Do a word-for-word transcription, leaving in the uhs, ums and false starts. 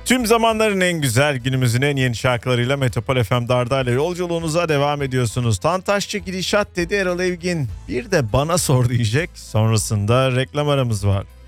Tüm zamanların en güzel, günümüzün en yeni şarkılarıyla Metropol F M'de Arda ile yolculuğunuza devam ediyorsunuz. Tantaşçı gidişat dedi Erol Evgin. Bir de bana sor diyecek. Sonrasında reklam aramız var.